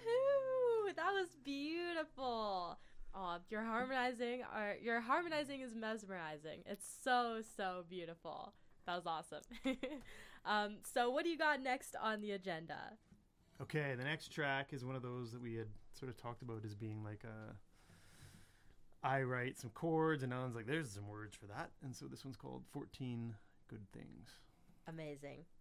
Woohoo! That was beautiful. Oh, your harmonizing is mesmerizing. It's so, so beautiful. That was awesome. So what do you got next on the agenda? Okay, the next track is one of those that we had sort of talked about as being like I write some chords and Alan's like, there's some words for that. And so this one's called 14 Good Things. Amazing.